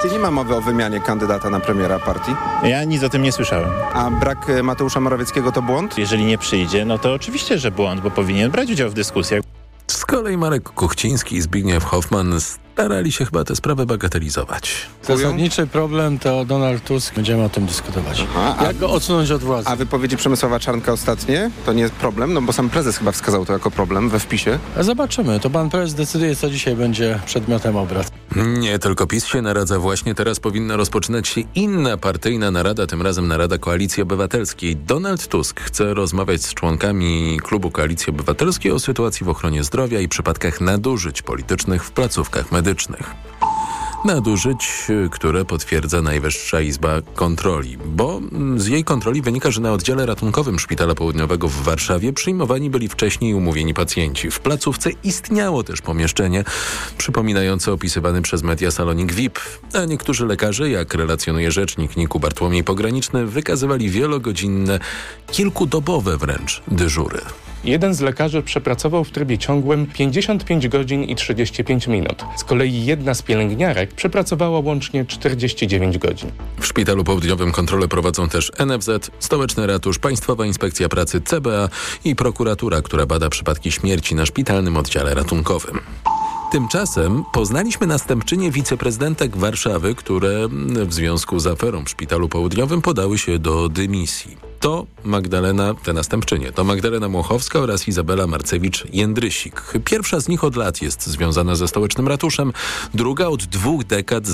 Czyli nie ma mowy o wymianie kandydata na premiera partii? Ja nic o tym nie słyszałem. A brak Mateusza Morawieckiego to błąd? Jeżeli nie przyjdzie, no to oczywiście, że błąd, bo powinien brać udział w dyskusjach. Z kolei Marek Kuchciński i Zbigniew Hoffman starali się chyba tę sprawę bagatelizować. Zasadniczy problem to Donald Tusk. Będziemy o tym dyskutować. Jak go odsunąć od władzy? A wypowiedzi Przemysława Czarnka ostatnie to nie jest problem? No bo sam prezes chyba wskazał to jako problem we wpisie. Zobaczymy. To pan prezes decyduje, co dzisiaj będzie przedmiotem obrad. Nie tylko PiS się naradza. Właśnie teraz powinna rozpoczynać się inna partyjna narada, tym razem narada Koalicji Obywatelskiej. Donald Tusk chce rozmawiać z członkami klubu Koalicji Obywatelskiej o sytuacji w ochronie zdrowia i przypadkach nadużyć politycznych w placówkach medycznych. Nadużyć, które potwierdza Najwyższa Izba Kontroli, bo z jej kontroli wynika, że na oddziale ratunkowym Szpitala Południowego w Warszawie przyjmowani byli wcześniej umówieni pacjenci. W placówce istniało też pomieszczenie przypominające opisywany przez media salonik VIP, a niektórzy lekarze, jak relacjonuje rzecznik NIK-u Bartłomiej Pograniczny, wykazywali wielogodzinne, kilkudobowe wręcz dyżury. Jeden z lekarzy przepracował w trybie ciągłym 55 godzin i 35 minut. Z kolei jedna z pielęgniarek przepracowała łącznie 49 godzin. W Szpitalu Południowym kontrolę prowadzą też NFZ, Stołeczny Ratusz, Państwowa Inspekcja Pracy, CBA i prokuratura, która bada przypadki śmierci na szpitalnym oddziale ratunkowym. Tymczasem poznaliśmy następczynię wiceprezydentek Warszawy, które w związku z aferą w Szpitalu Południowym podały się do dymisji. To Magdalena Muchowska oraz Izabela Marcewicz-Jędrysik. Pierwsza z nich od lat jest związana ze Stołecznym Ratuszem, druga od 2 dekad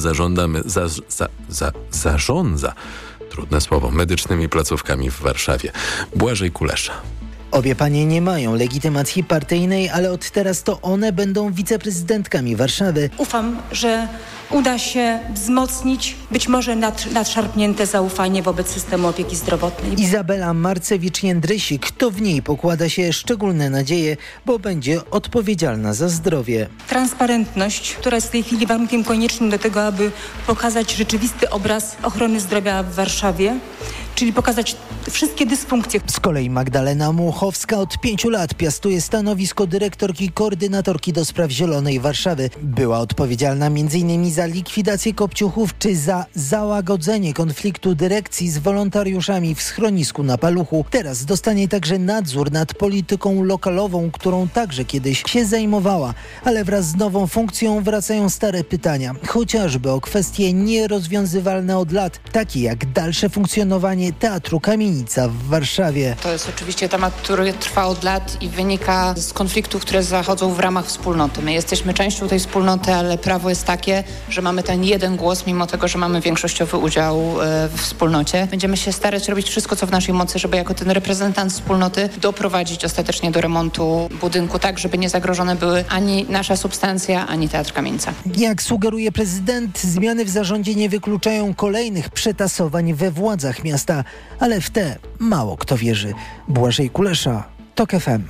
zarządza medycznymi placówkami w Warszawie. Błażej Kulesza. Obie panie nie mają legitymacji partyjnej, ale od teraz to one będą wiceprezydentkami Warszawy. Ufam, że uda się wzmocnić być może nadszarpnięte zaufanie wobec systemu opieki zdrowotnej. Izabela Marcewicz-Jędrysik, to w niej pokłada się szczególne nadzieje, bo będzie odpowiedzialna za zdrowie. Transparentność, która jest w tej chwili warunkiem koniecznym do tego, aby pokazać rzeczywisty obraz ochrony zdrowia w Warszawie, czyli pokazać wszystkie dysfunkcje. Z kolei Magdalena Muchowska od 5 lat piastuje stanowisko dyrektorki koordynatorki do spraw zielonej Warszawy. Była odpowiedzialna m.in. za likwidację kopciuchów czy za załagodzenie konfliktu dyrekcji z wolontariuszami w schronisku na Paluchu. Teraz dostanie także nadzór nad polityką lokalową, którą także kiedyś się zajmowała. Ale wraz z nową funkcją wracają stare pytania, chociażby o kwestie nierozwiązywalne od lat, takie jak dalsze funkcjonowanie Teatru Kamienica w Warszawie. To jest oczywiście temat, który trwa od lat i wynika z konfliktów, które zachodzą w ramach wspólnoty. My jesteśmy częścią tej wspólnoty, ale prawo jest takie, że mamy ten jeden głos, mimo tego, że mamy większościowy udział w wspólnocie. Będziemy się starać robić wszystko, co w naszej mocy, żeby jako ten reprezentant wspólnoty doprowadzić ostatecznie do remontu budynku, tak, żeby nie zagrożone były ani nasza substancja, ani Teatr Kamienica. Jak sugeruje prezydent, zmiany w zarządzie nie wykluczają kolejnych przetasowań we władzach miasta, ale w te mało kto wierzy. Błażej Kulesza, TOK FM.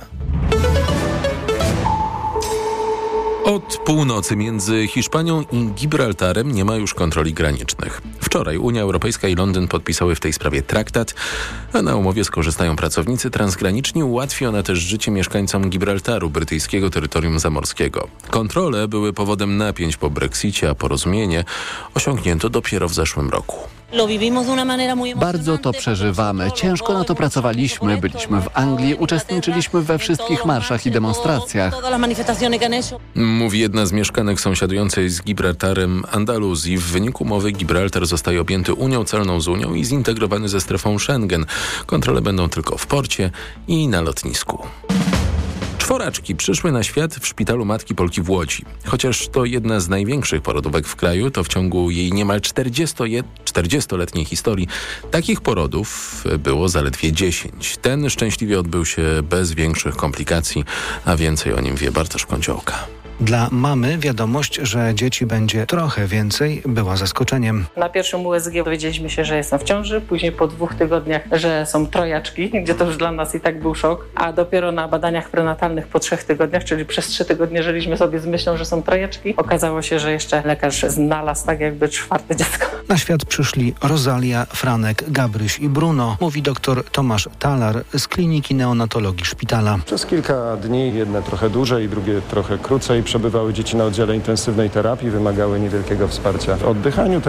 Od północy między Hiszpanią i Gibraltarem nie ma już kontroli granicznych. Wczoraj Unia Europejska i Londyn podpisały w tej sprawie traktat, a na umowie skorzystają pracownicy transgraniczni. Ułatwi ona też życie mieszkańcom Gibraltaru, brytyjskiego terytorium zamorskiego. Kontrole były powodem napięć po Brexicie, a porozumienie osiągnięto dopiero w zeszłym roku. Bardzo to przeżywamy. Ciężko na to pracowaliśmy. Byliśmy w Anglii, uczestniczyliśmy we wszystkich marszach i demonstracjach. Mówi jedna z mieszkanek sąsiadującej z Gibraltarem Andaluzji. W wyniku umowy Gibraltar zostaje objęty Unią Celną z Unią i zintegrowany ze strefą Schengen. Kontrole będą tylko w porcie i na lotnisku. Czworaczki przyszły na świat w szpitalu Matki Polki w Łodzi. Chociaż to jedna z największych porodówek w kraju, to w ciągu jej niemal 40-letniej historii takich porodów było zaledwie 10. Ten szczęśliwie odbył się bez większych komplikacji, a więcej o nim wie Bartosz Kądziołka. Dla mamy wiadomość, że dzieci będzie trochę więcej, była zaskoczeniem. Na pierwszym USG dowiedzieliśmy się, że jestem w ciąży, później po 2 tygodniach, że są trojaczki, gdzie to już dla nas i tak był szok, a dopiero na badaniach prenatalnych po 3 tygodniach, czyli przez 3 tygodnie żyliśmy sobie z myślą, że są trojaczki. Okazało się, że jeszcze lekarz znalazł tak jakby 4. dziecko. Na świat przyszli Rosalia, Franek, Gabryś i Bruno, mówi dr Tomasz Talar z Kliniki Neonatologii Szpitala. Przez kilka dni, jedne trochę dłużej, drugie trochę krócej, przebywały dzieci na oddziale intensywnej terapii, wymagały niewielkiego wsparcia w oddychaniu.